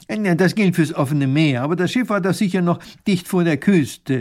Ja, das gilt fürs offene Meer, aber das Schiff war doch sicher noch dicht vor der Küste.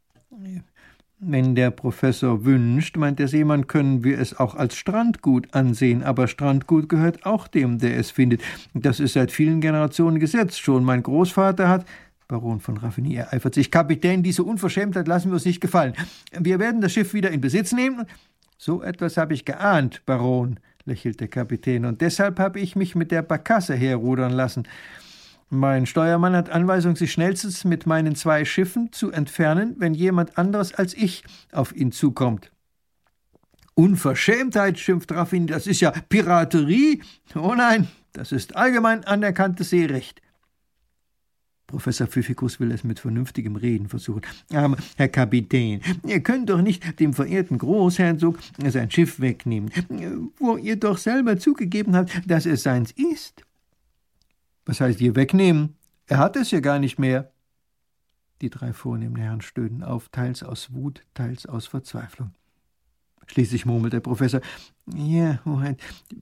Wenn der Professor wünscht, meint der Seemann, können wir es auch als Strandgut ansehen, aber Strandgut gehört auch dem, der es findet. Das ist seit vielen Generationen Gesetz. Schon mein Großvater hat... Baron von Raffigny ereifert sich. Kapitän, diese Unverschämtheit lassen wir uns nicht gefallen. Wir werden das Schiff wieder in Besitz nehmen. So etwas habe ich geahnt, Baron, lächelt der Kapitän, und deshalb habe ich mich mit der Barkasse herrudern lassen. Mein Steuermann hat Anweisung, sich schnellstens mit meinen 2 Schiffen zu entfernen, wenn jemand anderes als ich auf ihn zukommt. Unverschämtheit, schimpft Raffigny, das ist ja Piraterie. Oh nein, das ist allgemein anerkanntes Seerecht. Professor Pfiffikus will es mit vernünftigem Reden versuchen. Aber, Herr Kapitän, ihr könnt doch nicht dem verehrten Großherzog sein Schiff wegnehmen, wo ihr doch selber zugegeben habt, dass es seins ist. Was heißt ihr wegnehmen? Er hat es ja gar nicht mehr. Die 3 vornehmen Herren stöhnen auf, teils aus Wut, teils aus Verzweiflung. Schließlich murmelt der Professor, ja, Hoheit,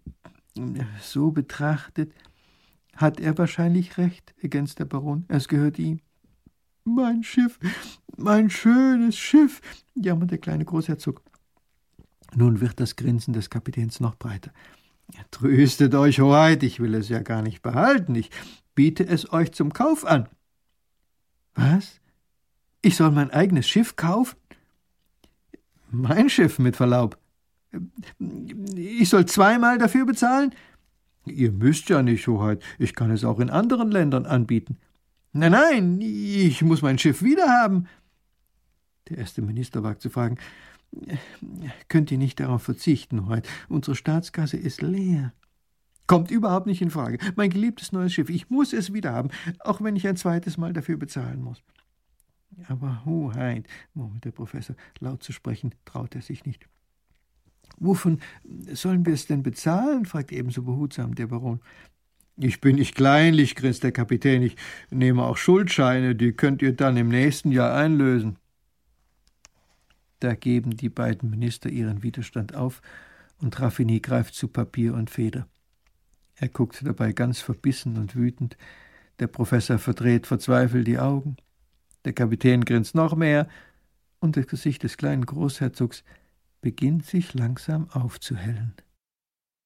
so betrachtet hat er wahrscheinlich recht, ergänzt der Baron. Es gehört ihm. Mein Schiff, mein schönes Schiff, jammert der kleine Großherzog. Nun wird das Grinsen des Kapitäns noch breiter. Tröstet euch, Hoheit, ich will es ja gar nicht behalten. Ich biete es euch zum Kauf an. Was? Ich soll mein eigenes Schiff kaufen? Mein Schiff, mit Verlaub. Ich soll 2-mal dafür bezahlen? Ihr müsst ja nicht, Hoheit. Ich kann es auch in anderen Ländern anbieten. Nein, ich muss mein Schiff wiederhaben. Der erste Minister wagt zu fragen, könnt ihr nicht darauf verzichten, Hoheit? Unsere Staatskasse ist leer. Kommt überhaupt nicht in Frage. Mein geliebtes neues Schiff, ich muss es wiederhaben, auch wenn ich ein 2. Mal dafür bezahlen muss. Aber Hoheit, murmelt der Professor, laut zu sprechen traut er sich nicht. Wovon sollen wir es denn bezahlen? Fragt ebenso behutsam der Baron. Ich bin nicht kleinlich, grinst der Kapitän. Ich nehme auch Schuldscheine, die könnt ihr dann im nächsten Jahr einlösen. Da geben die beiden Minister ihren Widerstand auf und Raffigny greift zu Papier und Feder. Er guckt dabei ganz verbissen und wütend. Der Professor verdreht verzweifelt die Augen. Der Kapitän grinst noch mehr und das Gesicht des kleinen Großherzogs beginnt sich langsam aufzuhellen.